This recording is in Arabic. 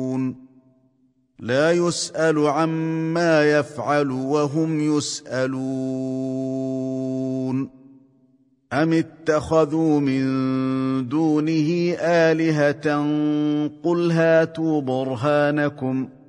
لا يسأل عما يفعل وهم يسألون أم اتخذوا من دونه آلهة قل هاتوا برهانكم